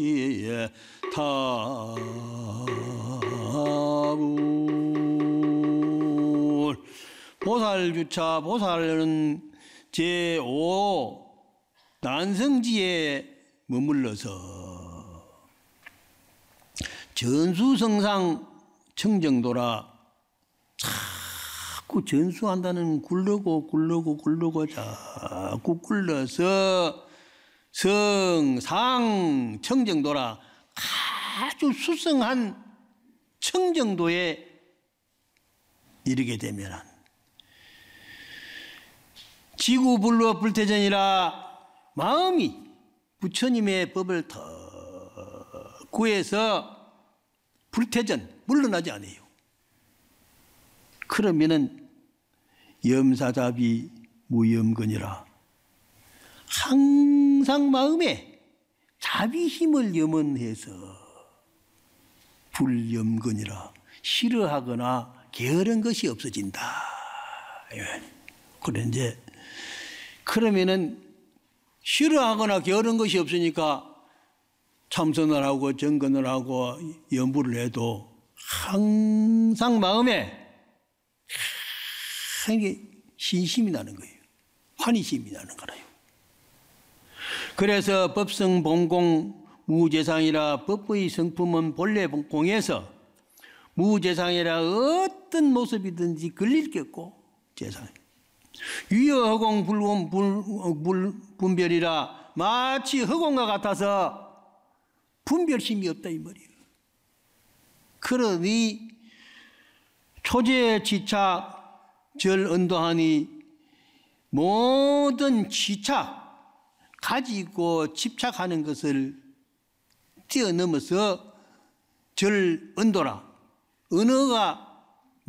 타불 보살주차 보살은 제5 난성지에 머물러서 전수성상 청정도라 자꾸 전수한다는 굴러고 자꾸 굴러서 성상 청정도라 아주 수성한 청정도에 이르게 되면 지구불로 불태전이라 마음이 부처님의 법을 더 구해서 불태전 물러나지 않아요. 그러면은 염사잡이 무염근이라 항상 마음에 자비심을 염원해서 불염근이라 싫어하거나 게으른 것이 없어진다. 그래 이제 그러면은 싫어하거나 게으른 것이 없으니까 참선을 하고 정근을 하고 연부를 해도 항상 마음에 신심이 나는 거예요. 환희심이 나는 거라요. 그래서 법성 본공 무제상이라 법의 성품은 본래 공에서 무제상이라 어떤 모습이든지 걸릴 게 없고 제상 유여허공 분별이라 마치 허공과 같아서 분별심이 없다 이 말이에요. 그러니 초제 지착 절 언도하니 모든 지착 가지고 집착하는 것을 뛰어넘어서 절 언도라 언어가